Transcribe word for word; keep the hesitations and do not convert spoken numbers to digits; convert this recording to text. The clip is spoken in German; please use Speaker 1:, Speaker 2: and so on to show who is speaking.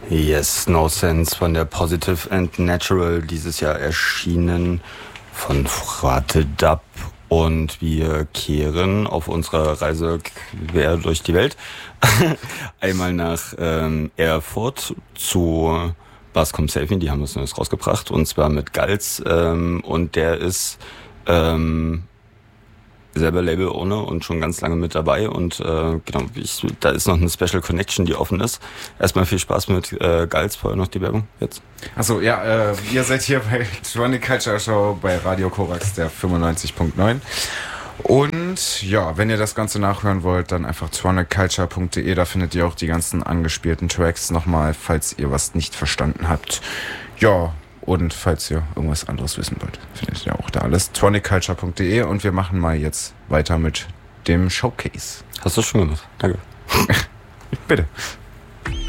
Speaker 1: Yes, No Sense von der Positive and Natural, dieses Jahr erschienen von Frate Dub. Und wir kehren auf unserer Reise quer durch die Welt einmal nach ähm, Erfurt zu Bass Come Save Me, die haben was Neues rausgebracht, und zwar mit Gals, ähm, und der ist ähm, selber Label-Owner und schon ganz lange mit dabei, und äh, genau, ich, da ist noch eine Special Connection, die offen ist. Erstmal viel Spaß mit äh, Gals, vorher noch die Werbung jetzt.
Speaker 2: Achso, ja, äh, ihr seid hier bei Tronic Culture Show bei Radio Korax, der fünfundneunzig Komma neun. Und ja, wenn ihr das Ganze nachhören wollt, dann einfach tronic culture punkt de, da findet ihr auch die ganzen angespielten Tracks nochmal, falls ihr was nicht verstanden habt. Ja, und falls ihr irgendwas anderes wissen wollt, findet ihr auch da alles. tronic culture punkt de, und wir machen mal jetzt weiter mit dem Showcase.
Speaker 1: Hast du schon gemacht? Danke.
Speaker 2: Bitte.